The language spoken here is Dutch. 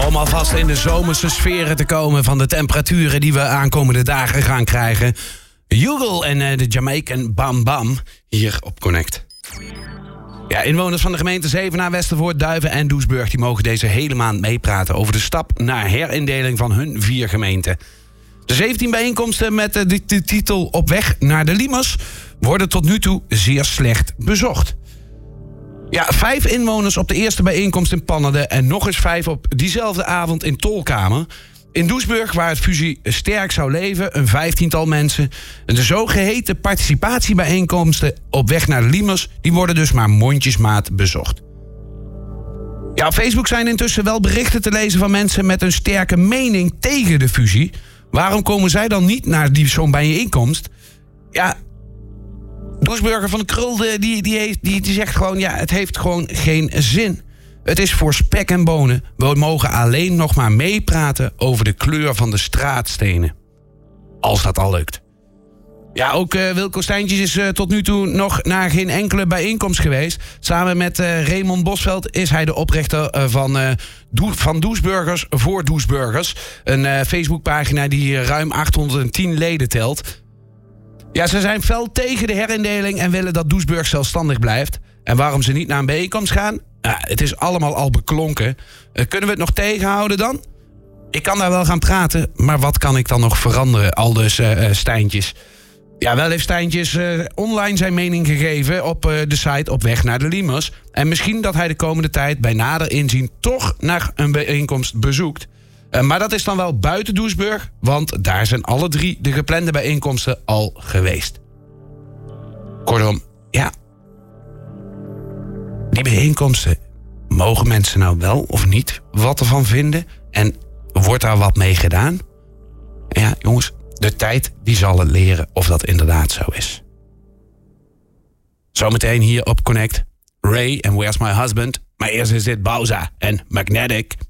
Om alvast in de zomerse sferen te komen van de temperaturen die we aankomende dagen gaan krijgen. Jugal en de Jamaican Bam Bam hier op Connect. Ja, inwoners van de gemeente Zevenaar, Westervoort, Duiven en Doesburg die mogen deze hele maand meepraten over de stap naar herindeling van hun 4 gemeenten. De 17 bijeenkomsten met de titel Op weg naar de Liemers worden tot nu toe zeer slecht bezocht. Ja, 5 inwoners op de eerste bijeenkomst in Pannerden en nog eens 5 op diezelfde avond in Tolkamer. In Doesburg, waar het fusie sterk zou leven, een 15-tal mensen. De zogeheten participatiebijeenkomsten op weg naar de Liemers, die worden dus maar mondjesmaat bezocht. Ja, op Facebook zijn intussen wel berichten te lezen van mensen met een sterke mening tegen de fusie. Waarom komen zij dan niet naar zo'n bijeenkomst? Ja, Doesburger van de Krul die zegt gewoon, ja, het heeft gewoon geen zin. Het is voor spek en bonen. We mogen alleen nog maar meepraten over de kleur van de straatstenen. Als dat al lukt. Ja, ook Wilco Steintjes is tot nu toe nog naar geen enkele bijeenkomst geweest. Samen met Raymond Bosveld is hij de oprichter van Doesburgers voor Doesburgers. Een Facebookpagina die ruim 810 leden telt. Ja, ze zijn fel tegen de herindeling en willen dat Doesburg zelfstandig blijft. En waarom ze niet naar een bijeenkomst gaan? Ja, het is allemaal al beklonken. Kunnen we het nog tegenhouden dan? Ik kan daar wel gaan praten, maar wat kan ik dan nog veranderen? Aldus Steintjes. Ja, wel heeft Steintjes online zijn mening gegeven op de site Op weg naar de Liemers. En misschien dat hij de komende tijd bij nader inzien toch naar een bijeenkomst bezoekt. Maar dat is dan wel buiten Doesburg, want daar zijn alle 3 de geplande bijeenkomsten al geweest. Kortom, ja. Die bijeenkomsten, mogen mensen nou wel of niet wat ervan vinden? En wordt daar wat mee gedaan? Ja, jongens, de tijd die zal het leren of dat inderdaad zo is. Zometeen hier op Connect, Ray en Where's My Husband. Maar eerst is dit Bowser en Magnetic.